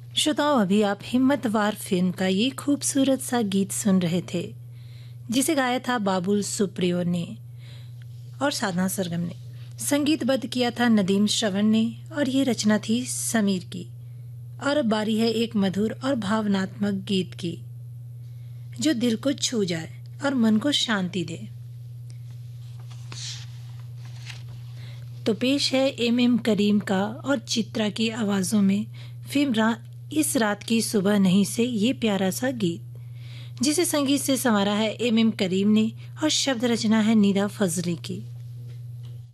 श्रोताओं, अभी आप हिम्मतवार फिल्म का ये खूबसूरत सा गीत सुन रहे थे, जिसे गाया था बाबुल सुप्रियो ने और साधना सरगम ने। संगीतबद्ध किया था नदीम श्रवण ने और ये रचना थी समीर की। और अब बारी है एक मधुर और भावनात्मक गीत की, जो दिल को छू जाए और मन को शांति दे। तो पेश है एम करीम का और चित्रा की आवाजों में फिल्म इस रात की सुबह नहीं से ये प्यारा सा गीत, जिसे संगीत से संवारा है एम करीम ने और शब्द रचना है नीदा फजली की।